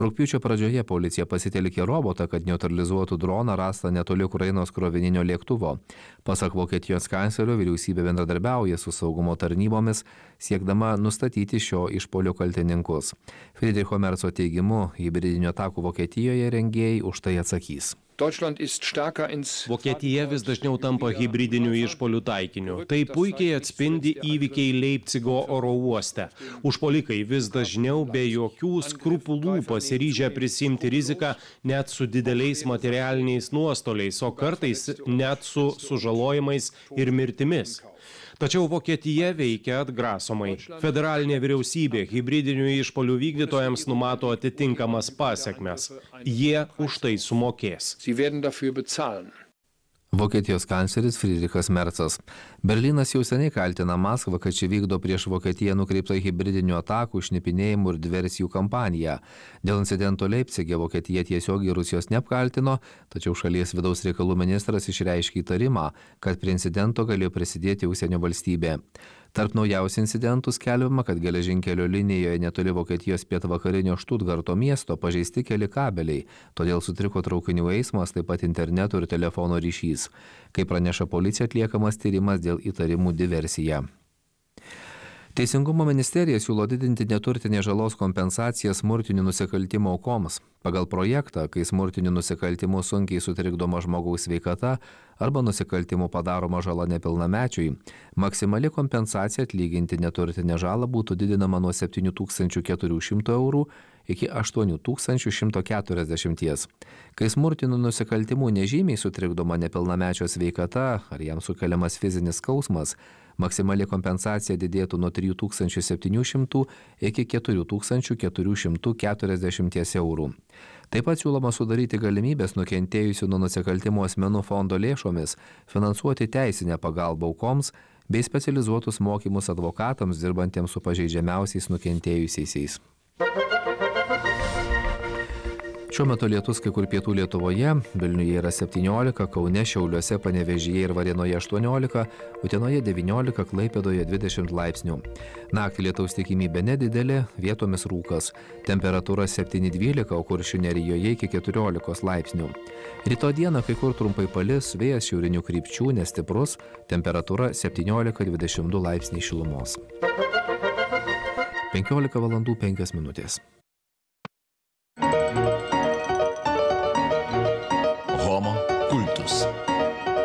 Rugpjūčio pradžioje policija pasitelkė robotą, kad neutralizuotų droną rastą netoli Ukrainos krovininio lėktuvo. Pasak Vokietijos kanclerio, vyriausybė bendradarbiauja su saugumo tarnybomis, siekdama nustatyti šio išpuolio kaltininkus. Friedricho Merzo teigimu, hibridinių atakų Vokietijoje rengėjai už tai atsakys. Vokietija vis dažniau tampa hibridinių išpuolių taikiniu. Tai puikiai atspindi įvykiai Leipcigo oro uoste. Užpuolikai vis dažniau be jokių skrupulų pasiryžę prisimti riziką net su dideliais materialiniais nuostoliais, o kartais net su sužalojimais ir mirtimis. Tačiau Vokietija veikia atgrasomai. Federalinė vyriausybė hibridinių išpuolių vykdytojams numato atitinkamas pasekmes. Jie už tai sumokės. Vokietijos kancleris Friedrichas Merzas. Berlynas jau seniai kaltina Maskvą, kad ši vykdo prieš Vokietiją nukreiptą hibridinių atakų, šnipinėjimų ir diversijų kampaniją. Dėl incidento Leipcige Vokietija tiesiogiai Rusijos neapkaltino, tačiau šalies vidaus reikalų ministras išreiškė įtarimą, kad prie incidento galėjo prisidėti užsienio valstybė. Tarp naujausių incidentų skelbiama, kad geležinkelio linijoje netoli Vokietijos pietvakarinio Štutgarto miesto pažeisti keli kabeliai, todėl sutriko traukinių eismas, taip pat interneto ir telefono ryšys. Kaip praneša policija, atliekamas tyrimas dėl įtarimų diversija. Teisingumo ministerija siūlo didinti neturtinės žalos kompensaciją smurtinių nusikaltimų aukoms. Pagal projektą, kai smurtinių nusikaltimų sunkiai sutrikdoma žmogaus sveikata arba nusikaltimų padaroma žala nepilnamečiui, maksimali kompensacija atlyginti neturtinę žalą būtų didinama nuo 7400 eurų iki 8140. Kai smurtinių nusikaltimų nežymiai sutrikdoma nepilnamečio sveikata ar jam sukeliamas fizinis skausmas, maksimali kompensacija didėtų nuo 3700 iki 4440 eurų. Taip pat siūloma sudaryti galimybės nukentėjusių nuo nusikaltimų asmenų fondo lėšomis finansuoti teisinę pagalbą aukoms bei specializuotus mokymus advokatams dirbantiems su pažeidžiamiausiais nukentėjusiais. Šiuo metu lietus kai kur pietų Lietuvoje, Vilniuje yra 17, Kaune, Šiauliuose, Panevėžyje ir Varėnoje 18, Utenoje 19, Klaipėdoje 20 laipsnių. Naktį lietaus tikimybė nedidelė, vietomis rūkas. Temperatūra 7-12, o Kuršių nerijoje iki 14 laipsnių. Rytoj dieną kai kur trumpai palis, vėjas šiaurinių krypčių nestiprus, temperatūra 17-22 laipsniai šilumos. 15 valandų 5 minutės.